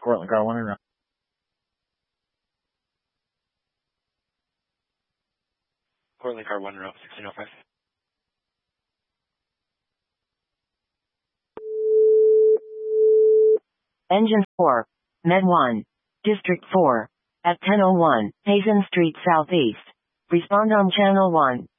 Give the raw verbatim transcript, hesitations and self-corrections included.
Cortland car one around. Cortland car one route sixteen oh five. Engine four. Med one. District four. At ten oh one, Hazen Street Southeast. Respond on Channel one.